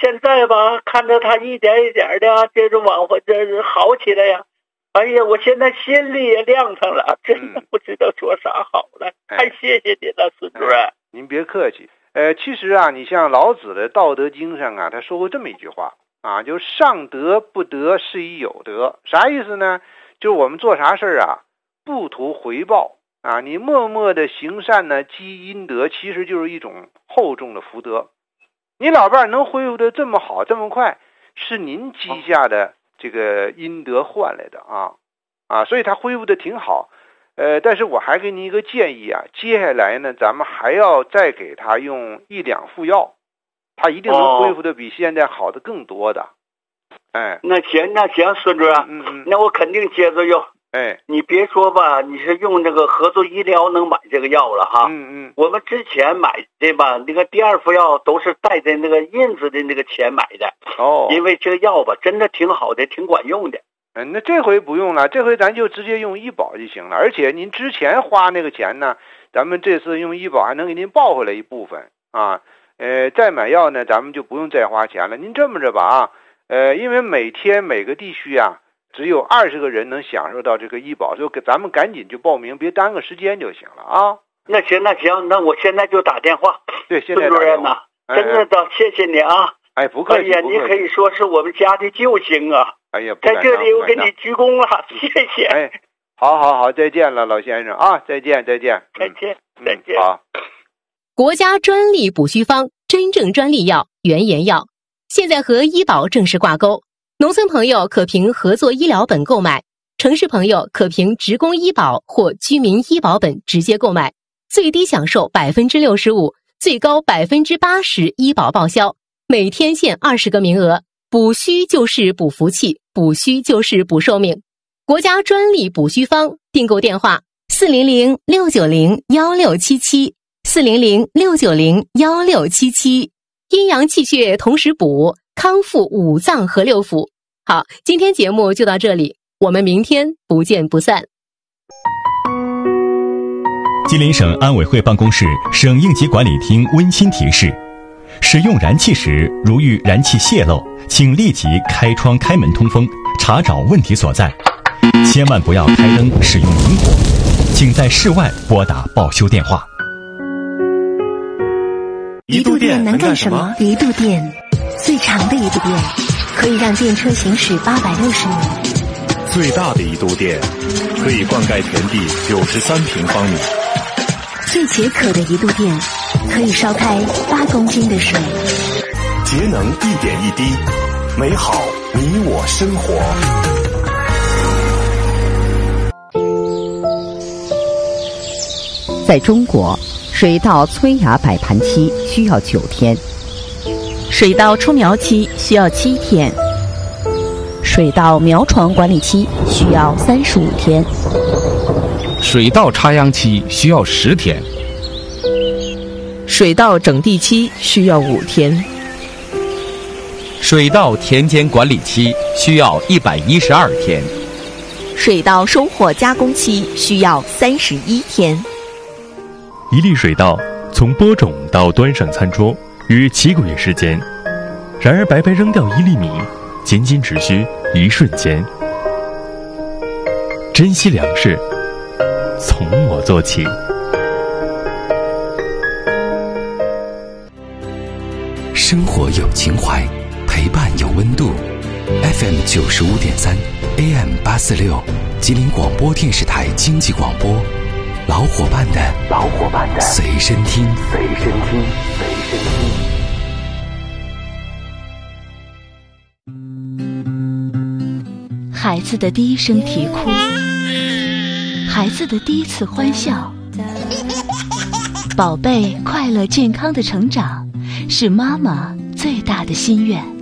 现在吧，看着他一点一点的这种往回这好起来呀，哎呀，我现在心里也亮堂了，真的不知道说啥好了。太谢谢您了，孙主任。 您别客气。其实啊，你像老子的《道德经》上啊，他说过这么一句话啊，就上德不德，是以有德。啥意思呢？就是我们做啥事啊，不图回报啊，你默默的行善呢，积阴德，其实就是一种厚重的福德。你老伴能恢复的这么好这么快，是您积下的这个阴德换来的啊，所以他恢复的挺好。但是我还给您一个建议啊，接下来呢，咱们还要再给他用1两副药，他一定能恢复的比现在好的更多的。 那行，孙主任，那我肯定接着用。你别说吧，你是用那个合作医疗能买这个药了哈。我们之前买的吧，那个第2副药都是带着那个印子的那个钱买的。因为这个药吧，真的挺好的，挺管用的。 那这回不用了，这回咱就直接用医保就行了。而且您之前花那个钱呢，咱们这次用医保还能给您报回来一部分啊。再买药呢，咱们就不用再花钱了。您这么着吧因为每天每个地区啊，只有20个人能享受到这个医保，就咱们赶紧就报名，别耽搁时间就行了啊。 那行，那我现在就打电话。 对，现在孙主任呐，真的谢谢你啊。 不客气。 你可以说是我们家的救星啊。在这里我给你鞠躬了，谢谢。 好，再见了，老先生啊，再见。 再见。 好。 国家专利补虚方，真正专利药原研药，现在和医保正式挂钩。农村朋友可凭合作医疗本购买，城市朋友可凭职工医保或居民医保本直接购买，最低享受65%，最高80%医保报销，每天限20个名额。补虚就是补福气，补虚就是补寿命。国家专利补虚方，订购电话400-690-1677，400-690-1677，阴阳气血同时补，康复5脏和6腑。好，今天节目就到这里，我们明天不见不散。 吉林省安委会办公室省应急管理厅温馨提示：使用燃气时，如遇燃气泄漏，请立即开窗开门通风，查找问题所在。千万不要开灯使用明火，请在室外拨打报修电话。 一度电能干什么？一度电，最长的一度电，可以让电车行驶860米。 最大的一度电，可以灌溉田地93平方米。 最解渴的一度电，可以烧开8公斤的水。 节能1点1滴，美好你我生活。 在中国，水稻催芽摆盘期需要9天， 水稻出苗期需要7天， 水稻苗床管理期需要35天， 水稻插秧期需要10天， 水稻整地期需要5天， 水稻田间管理期需要112天， 水稻收获加工期需要31天。 一粒水稻从播种到端上餐桌约7个月时间，然而白白扔掉1粒米，仅仅只需1瞬间。珍惜粮食，从我做起。 生活有情怀，陪伴有温度。FM 95.3 AM 846，吉林广播电视台经济广播，老伙伴的随身听。 孩子的第一声啼哭，孩子的第一次欢笑，宝贝快乐健康的成长，是妈妈最大的心愿。